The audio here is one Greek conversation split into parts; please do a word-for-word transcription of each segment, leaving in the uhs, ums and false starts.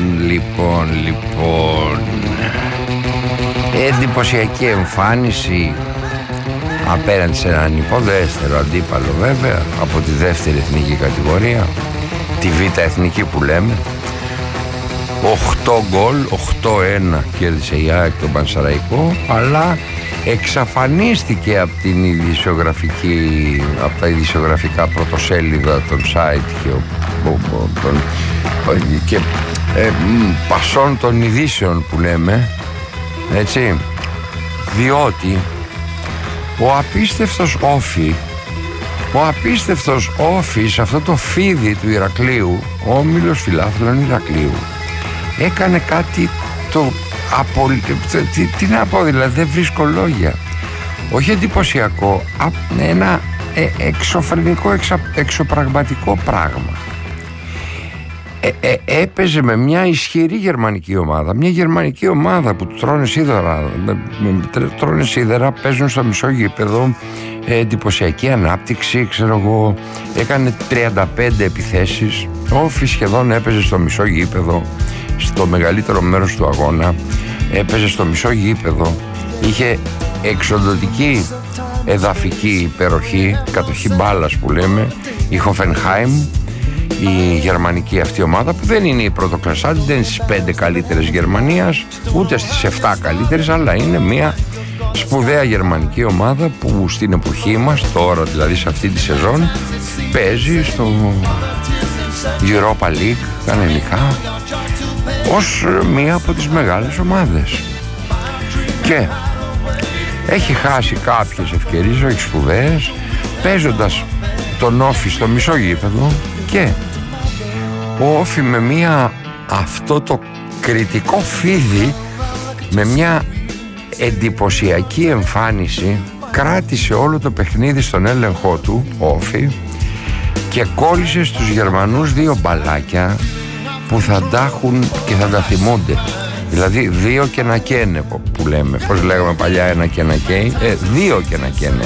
λοιπόν, λοιπόν εντυπωσιακή εμφάνιση απέναντι σε έναν υποδέστερο αντίπαλο, βέβαια, από τη δεύτερη εθνική κατηγορία, τη Β' εθνική που λέμε. Οχτώ γκολ, οκτώ ένα κέρδισε η ΑΕΚ τον Πανσεραϊκό, αλλά εξαφανίστηκε από την ειδησιογραφική, από τα ειδησιογραφικά πρωτοσέλιδα των site και, των, και ε, πασών των ειδήσεων που λέμε, έτσι, διότι ο απίστευτος Όφη, ο απίστευτος Όφη σε αυτό το φίδι του Ηρακλείου, ο όμιλος φιλάθλων Ηρακλείου, έκανε κάτι το απολύτω, τι, τι να πω, δηλαδή δεν βρίσκω λόγια, όχι εντυπωσιακό, ένα ε, εξωφρενικό, εξα, εξωπραγματικό πράγμα. Ε, ε, έπαιζε με μια ισχυρή γερμανική ομάδα, μια γερμανική ομάδα που τρώνε σίδερα, με, με, τρώνε σίδερα, παίζουν στο μισό γήπεδο, ε, εντυπωσιακή ανάπτυξη, ξέρω εγώ, έκανε τριάντα πέντε επιθέσεις, Όφη σχεδόν έπαιζε στο μισό γήπεδο, στο μεγαλύτερο μέρος του αγώνα, έπαιζε στο μισό γήπεδο, είχε εξοδοτική εδαφική υπεροχή, κατοχή μπάλας που λέμε, η Hoffenheim, η γερμανική αυτή ομάδα, που δεν είναι η πρωτοκλασσάτη, δεν είναι στις πέντε καλύτερες Γερμανίας, ούτε στις επτά καλύτερες, αλλά είναι μια σπουδαία γερμανική ομάδα που στην εποχή μας, τώρα δηλαδή σε αυτή τη σεζόν, παίζει στο Europa League κανονικά ως μία από τις μεγάλες ομάδες και έχει χάσει κάποιες ευκαιρίες, όχι σπουδαίες, παίζοντας τον Όφη στο μισό γήπεδο, και ο Όφη με μία, αυτό το κριτικό φίδι, με μια εντυπωσιακή εμφάνιση, κράτησε όλο το παιχνίδι στον έλεγχό του ο Όφη και κόλλησε στους Γερμανούς δύο μπαλάκια που θα τάχουν και θα τα θυμούνται. Δηλαδή δύο και να καίνε που λέμε, πώς λέγαμε παλιά, ένα και να καίει, ε, δύο και να καίνε.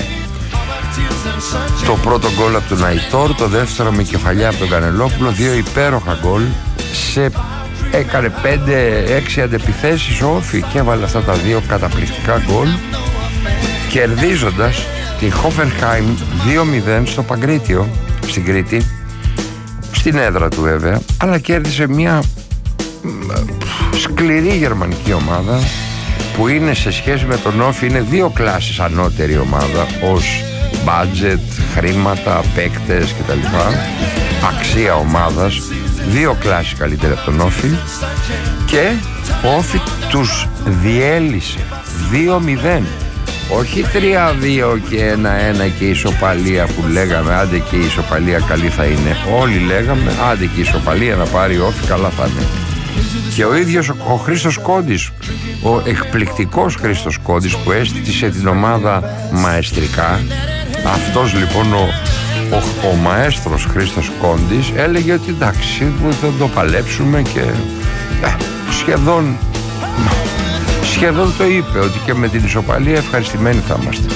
Το πρώτο γκολ από τον Αϊτόρ, το δεύτερο με κεφαλιά από τον Κανελόπουλο, δύο υπέροχα γκολ, σε έκανε πέντε έξι αντεπιθέσεις ο Όφη και έβαλε αυτά τα δύο καταπληκτικά γκολ, κερδίζοντας την Hoffenheim δύο μηδέν στο Παγκρίτιο, στην Κρήτη, στην έδρα του βέβαια, αλλά κέρδισε μια σκληρή γερμανική ομάδα που είναι, σε σχέση με τον Όφη, είναι δύο κλάσεις ανώτερη ομάδα ως budget, χρήματα, παίκτες κτλ, αξία ομάδας, δύο κλάσεις καλύτερα από τον Όφη, και ο Όφη τους διέλυσε δύο μηδέν, όχι τρία δύο και ένα ένα και ισοπαλία που λέγαμε, άντε και η ισοπαλία καλή θα είναι, όλοι λέγαμε άντε και η ισοπαλία να πάρει ο Όφη, καλά θα είναι. Και ο ίδιος ο Χρήστος Κόντης, ο εκπληκτικός Χρήστος Κόντης, που έστησε την ομάδα μαεστρικά, αυτός λοιπόν ο, ο, ο μαέστρος Χρήστος Κόντης, έλεγε ότι εντάξει, θα το παλέψουμε, και ε, σχεδόν σχεδόν το είπε ότι και με την ισοπαλία ευχαριστημένοι θα είμαστε.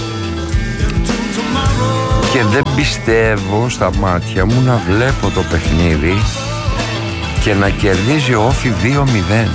Και δεν πιστεύω στα μάτια μου να βλέπω το παιχνίδι και να κερδίζει ο Όφη δύο μηδέν,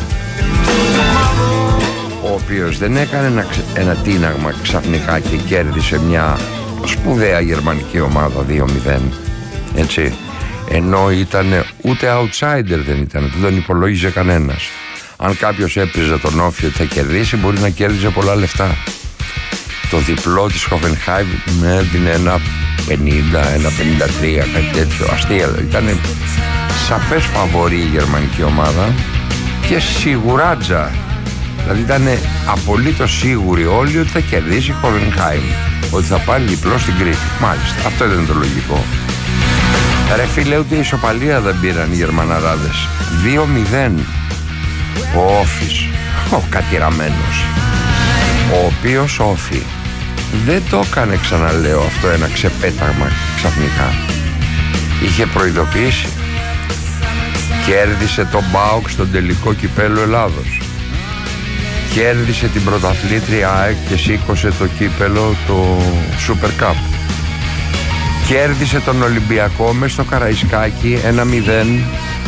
ο οποίος δεν έκανε ένα, ένα τίναγμα ξαφνικά και κέρδισε μια σπουδαία γερμανική ομάδα δύο μηδέν, έτσι, ενώ ήταν ούτε outsider, δεν ήταν, δεν τον υπολόγιζε κανένας. Αν κάποιος έπριζε τον Όφη ότι θα κερδίσει, μπορεί να κέρδιζε πολλά λεφτά. Το διπλό της Hoffenheim με έδινε ένα πενήντα, ένα πενήντα τρία, κάτι τέτοιο, αστεία. Ήταν σαφές φαβορί η γερμανική ομάδα και σιγουράτζα. Δηλαδή ήταν απολύτως σίγουροι όλοι ότι θα κερδίσει η Hoffenheim, ότι θα πάρει διπλό στην Κρήτη. Μάλιστα, αυτό ήταν το λογικό. Ρε φίλε, ούτε ισοπαλία δεν πήραν οι Γερμαναράδες. δύο μηδέν ο Όφης, ο κατηραμένος, ο οποίος Όφη δεν το έκανε, ξαναλέω, αυτό ένα ξεπέταγμα ξαφνικά. Είχε προειδοποιήσει, κέρδισε τον ΠΑΟΚ στον τελικό κυπέλλου Ελλάδος, κέρδισε την πρωταθλήτρια ΑΕΚ και σήκωσε το κύπελλο, το Super Cup, κέρδισε τον Ολυμπιακό μες στο Καραϊσκάκι ένα μηδέν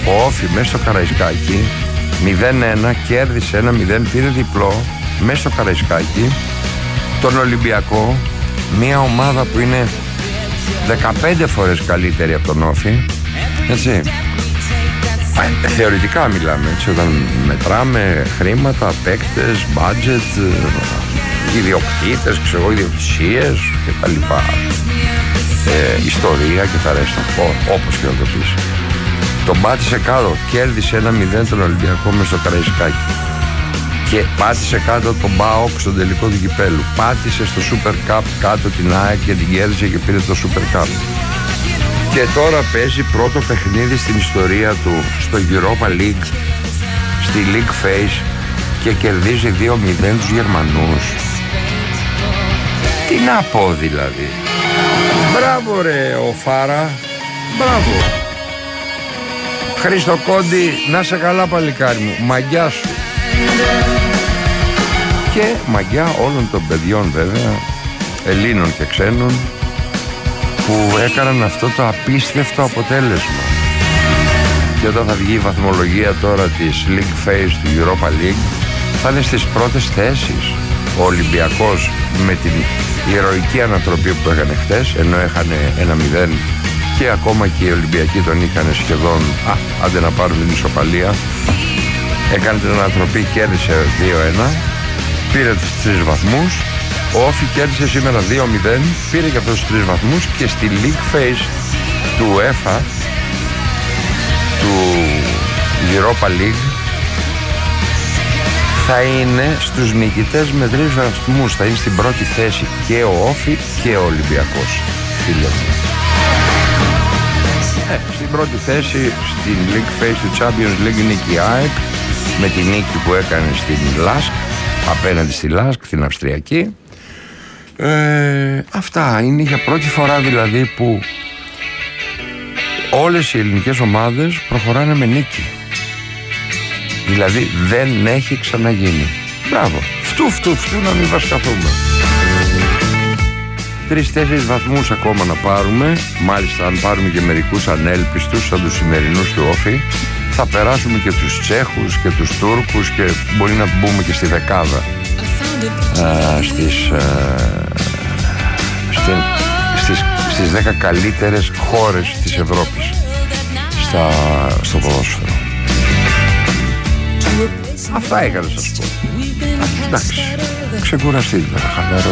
Ο Όφη μέσα στο Καραϊσκάκι μηδέν ένα κέρδισε ένα μηδέν, πήρε διπλό μέσα στο Καραϊσκάκι τον Ολυμπιακό, μια ομάδα που είναι δεκαπέντε φορές καλύτερη από τον Όφη, έτσι. Ε, θεωρητικά μιλάμε, έτσι, όταν μετράμε χρήματα, παίκτες, budget, ιδιοκτήτες, ξέρω, ιδιοκτησίες και τα λοιπά, ε, ιστορία και τα ρέστα, όπως και να το πεις. Τον πάτησε κάτω, κέρδισε ένα μηδέν τον Ολυμπιακό μες στο Καραϊσκάκι και πάτησε κάτω τον ΠΑΟΚ στον τελικό του κυπέλου. Πάτησε στο Super Cup κάτω την ΑΕΚ και την κέρδισε και πήρε το Super Cup. Και τώρα παίζει πρώτο παιχνίδι στην ιστορία του στο Europa League, στη League Phase, και κερδίζει δύο μηδέν τους Γερμανούς. Τι να πω δηλαδή. Μπράβο ρε ο Φάρα, μπράβο. Χρήστο Κόντι, να σε καλά παλικάρι μου, μαγιά σου. Και μαγιά όλων των παιδιών βέβαια, Ελλήνων και ξένων, που έκαναν αυτό το απίστευτο αποτέλεσμα. Και όταν θα βγει η βαθμολογία τώρα της League Phase του Europa League, θα είναι στις πρώτες θέσεις. Ο Ολυμπιακός με την ηρωική ανατροπή που έκανε χτες, ενώ έχανε ένα μηδέν, και ακόμα και οι Ολυμπιακοί τον είχαν σχεδόν, α, άντε να πάρουν την ισοπαλία, έκανε την ανατροπή, κέρδισε δύο ένα, πήρε τους τρεις βαθμούς. Ο Όφη κέρδισε σήμερα δύο μηδέν, πήρε και αυτούς τους τρεις βαθμούς, και στη League Phase του UEFA, του Europa League, θα είναι στους νικητές με τρεις βαθμούς. Θα είναι στην πρώτη θέση και ο Όφη και ο Ολυμπιακός, φίλε μου. Ε, στην πρώτη θέση στην League Phase του Champions League είναι και η ΑΕΚ, με τη νίκη που έκανε στην Λάσκ, απέναντι στη Λάσκ, την Αυστριακή. Ε, αυτά είναι για πρώτη φορά δηλαδή που όλες οι ελληνικές ομάδες προχωράνε με νίκη. Δηλαδή δεν έχει ξαναγίνει. Μπράβο. Φτού φτού φτού να μην βασκαθούμε. Τρεις-τέσσερις βαθμούς ακόμα να πάρουμε. Μάλιστα αν πάρουμε και μερικούς ανέλπιστους σαν τους σημερινούς του Όφη, θα περάσουμε και τους Τσέχους και τους Τούρκους και μπορεί να μπούμε και στη δεκάδα α, στις, α, στην, στις, στις δέκα καλύτερες χώρες της Ευρώπης στα, στο ποδόσφαιρο. Αυτά έκανα να σας πω. Α, εντάξει, ξεκουραστείτε, χαλαρό.